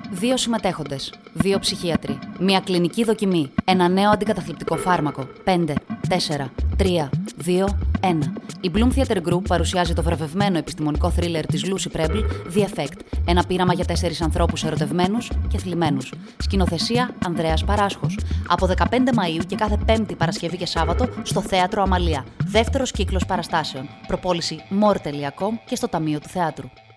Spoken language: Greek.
2 συμμετέχοντες, 2 ψυχίατροι, μια κλινική δοκιμή, ένα νέο αντικαταθλιπτικό φάρμακο. 5, 4, 3, 2, 1. Η Bloom Theatre Group παρουσιάζει το βραβευμένο επιστημονικό θρίλερ της Lucy Preble, The Effect, ένα πείραμα για 4 ανθρώπους ερωτευμένους και θλιμμένους. Σκηνοθεσία Ανδρέας Παράσχος. Από 15 Μαΐου και κάθε Πέμπτη, Παρασκευή και Σάββατο στο Θέατρο Αμαλία. Δεύτερος κύκλος παραστάσεων. Προπόληση more.com και στο Ταμείο του Θεάτρου.